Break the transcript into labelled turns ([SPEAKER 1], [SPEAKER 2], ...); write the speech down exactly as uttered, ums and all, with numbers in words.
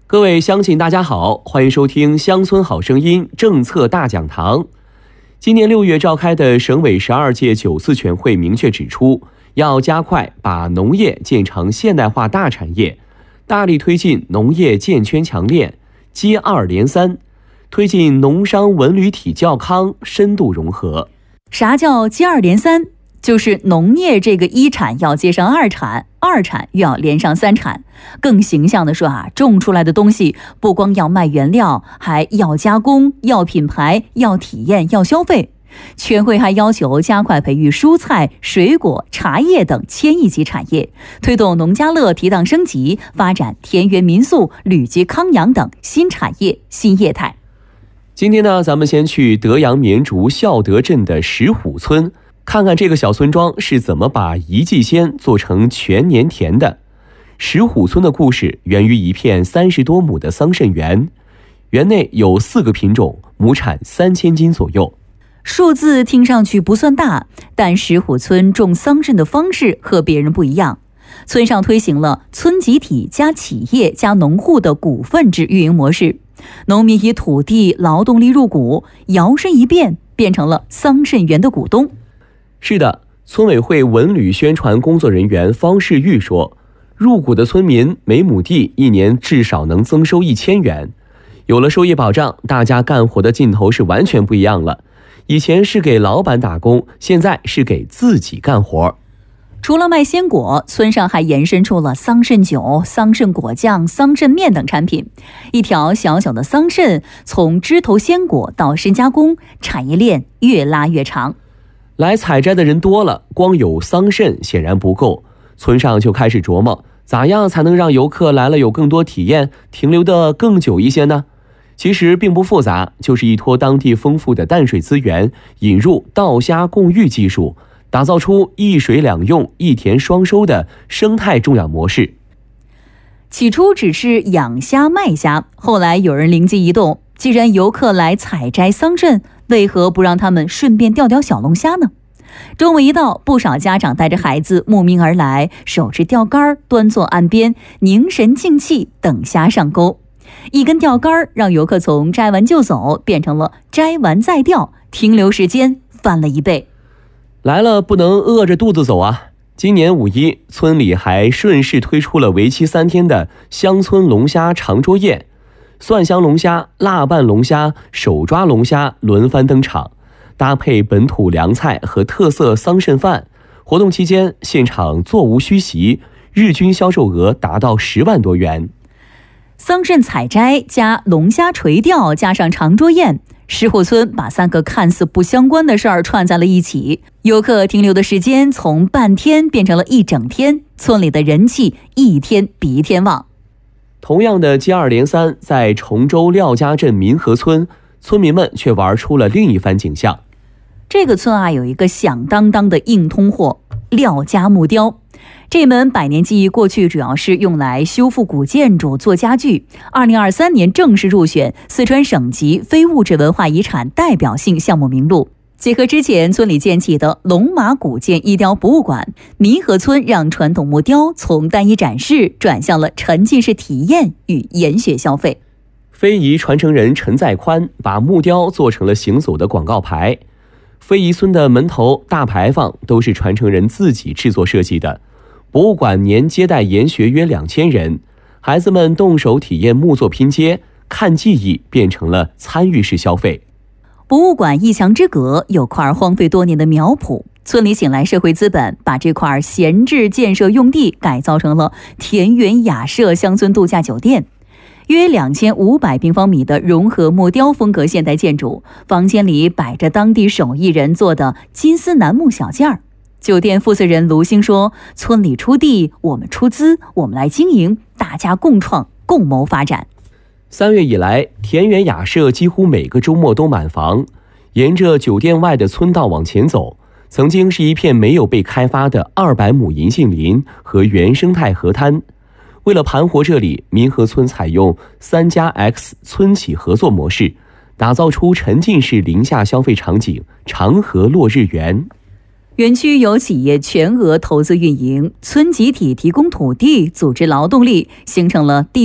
[SPEAKER 1] 各位乡亲大家好，欢迎收听乡村好声音政策大讲堂。今年六月召开的省委十二届九次全会明确指出，要加快把农业建成现代化大产业，大力推进农业建圈强链，接二连三，推进农商文旅体教康深度融合。
[SPEAKER 2] 啥叫接二连三？就是农业这个一产要接上二产，二产又要连上三产。更形象的说啊，种出来的东西不光要卖原料，还要加工，要品牌，要体验，要消费。全会还要求加快培育蔬菜、水果、茶叶等千亿级产业，推动农家乐提档升级，发展田园民宿、旅居康养等新产业新业态。
[SPEAKER 1] 今天呢，咱们先去德阳绵竹孝德镇的石虎村，看看这个小村庄是怎么把一季鲜做成全年甜的。石虎村的故事源于一片三十多亩的桑葚园，园内有四个品种，亩产三千斤左右。
[SPEAKER 2] 数字听上去不算大，但石虎村种桑葚的方式和别人不一样。村上推行了村集体加企业加农户的股份制运营模式，农民以土地劳动力入股，摇身一变变成了桑葚园的股东。
[SPEAKER 1] 是的，村委会文旅宣传工作人员方世玉说，入股的村民每亩地一年至少能增收一千元。有了收益保障，大家干活的劲头是完全不一样了。以前是给老板打工，现在是给自己干活。
[SPEAKER 2] 除了卖鲜果，村上还延伸出了桑葚酒、桑葚果酱、桑葚面等产品。一条小小的桑葚，从枝头鲜果到深加工，产业链越拉越长。
[SPEAKER 1] 来采摘的人多了，光有桑葚显然不够，村上就开始琢磨，咋样才能让游客来了有更多体验，停留的更久一些呢？其实并不复杂，就是依托当地丰富的淡水资源，引入稻虾共育技术，打造出一水两用、一田双收的生态种养模式。
[SPEAKER 2] 起初只是养虾卖虾，后来有人灵机一动，既然游客来采摘桑葚，为何不让他们顺便钓条小龙虾呢？中午一到，不少家长带着孩子慕名而来，手持钓竿，端坐岸边，凝神静气，等虾上钩。一根钓竿让游客从摘完就走变成了摘完再钓，停留时间翻了一倍。
[SPEAKER 1] 来了不能饿着肚子走啊！今年五一，村里还顺势推出了为期三天的乡村龙虾长桌宴，蒜香龙虾、辣拌龙虾、手抓龙虾轮番登场，搭配本土凉菜和特色桑葚饭。活动期间，现场座无虚席，日均销售额达到十万多元。
[SPEAKER 2] 桑葚采摘加龙虾垂钓加上长桌宴，石虎村把三个看似不相关的事儿串在了一起，游客停留的时间从半天变成了一整天，村里的人气一天比一天旺。
[SPEAKER 1] 同样的接二连三，在崇州廖家镇民和村，村民们却玩出了另一番景象。
[SPEAKER 2] 这个村啊，有一个响当当的硬通货——廖家木雕。这门百年技艺过去主要是用来修复古建筑、做家具。二零二三年正式入选四川省级非物质文化遗产代表性项目名录。结合之前村里建起的龙马古建艺雕博物馆，民和村让传统木雕从单一展示转向了沉浸式体验与研学消费。
[SPEAKER 1] 非遗传承人陈在宽把木雕做成了行走的广告牌。非遗村的门头、大牌坊都是传承人自己制作设计的。博物馆年接待研学约两千人，孩子们动手体验木作拼接，看技艺变成了参与式消费。
[SPEAKER 2] 博物馆一墙之隔有块荒废多年的苗圃，村里请来社会资本，把这块闲置建设用地改造成了田园雅舍乡村度假酒店。约两千五百平方米的融合木雕风格现代建筑，房间里摆着当地手艺人做的金丝楠木小件儿。酒店负责人卢兴说，村里出地，我们出资，我们来经营，大家共创共谋发展。
[SPEAKER 1] 三月以来，田园雅舍几乎每个周末都满房。沿着酒店外的村道往前走，曾经是一片没有被开发的二百亩银杏林和原生态河滩。为了盘活这里，民和村采用三加 X 村企合作模式，打造出沉浸式零下消费场景长河落日园。
[SPEAKER 2] 园区由企业全额投资运营，村集体提供土地、组织劳动力，形成了地